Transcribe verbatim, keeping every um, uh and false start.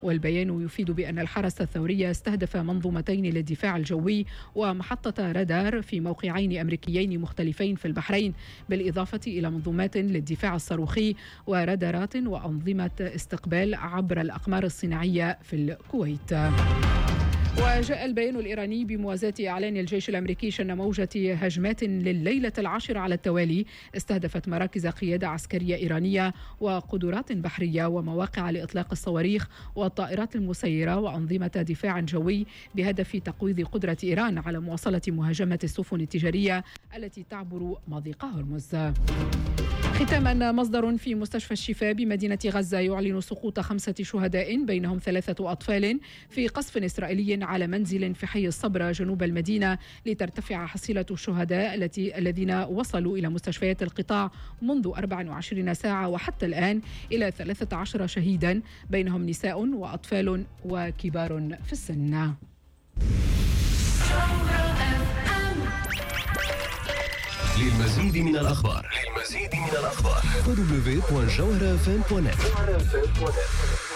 والبيان يفيد بأن الحرس الثوري استهدف منظومتين للدفاع الجوي ومحطة رادار في موقعين أمريكيين مختلفين في البحرين، بالإضافة إلى منظومات للدفاع الصاروخي ورادارات وأنظمة استقبال عبر الأقمار الصناعية في الكويت. وجاء البيان الإيراني بموازاة إعلان الجيش الأمريكي شن موجة هجمات لليلة العاشرة على التوالي استهدفت مراكز قيادة عسكرية إيرانية وقدرات بحرية ومواقع لإطلاق الصواريخ والطائرات المسيرة وأنظمة دفاع جوي بهدف تقويض قدرة إيران على مواصلة مهاجمة السفن التجارية التي تعبر مضيق هرمز. ختاما، مصدر في مستشفى الشفاء بمدينة غزة يعلن سقوط خمسة شهداء بينهم ثلاثة أطفال في قصف إسرائيلي على منزل في حي الصبرة جنوب المدينة، لترتفع حصيلة الشهداء التي الذين وصلوا إلى مستشفيات القطاع منذ أربع وعشرين ساعة وحتى الآن إلى ثلاثة عشر شهيدا بينهم نساء وأطفال وكبار في السن. للمزيد من الأخبار للمزيد من الأخبار دبليو دبليو دبليو دوت جوهرة إف إم دوت نت.